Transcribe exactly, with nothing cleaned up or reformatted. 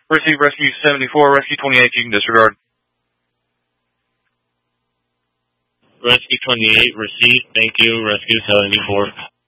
Receive Rescue seventy-four, Rescue twenty-eight, you can disregard. Rescue twenty-eight, receive. Thank you. Rescue seventy-four.